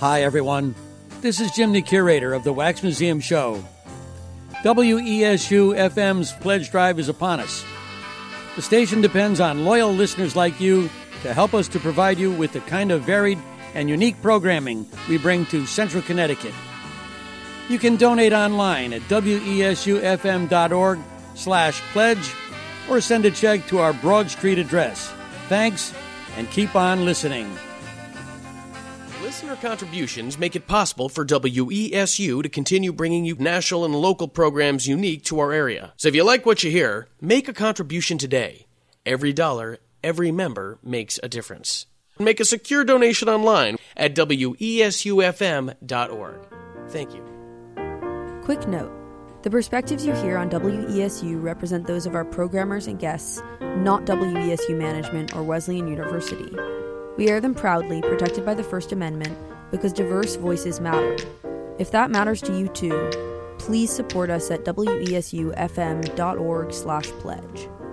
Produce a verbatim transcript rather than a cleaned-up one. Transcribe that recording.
Hi, everyone. This is Jim, the curator of the Wax Museum Show. W E S U F M's pledge drive is upon us. The station depends on loyal listeners like you to help us to provide you with the kind of varied and unique programming we bring to Central Connecticut. You can donate online at wesufm.org slash pledge or send a check to our Broad Street address. Thanks, and keep on listening. Listener contributions make it possible for W E S U to continue bringing you national and local programs unique to our area. So if you like what you hear, make a contribution today. Every dollar, every member makes a difference. Make a secure donation online at W E S U F M dot org. Thank you. Quick note. The perspectives you hear on W E S U represent those of our programmers and guests, not W E S U management or Wesleyan University. We air them proudly, protected by the First Amendment, because diverse voices matter. If that matters to you too, please support us at wesufm.org slash pledge.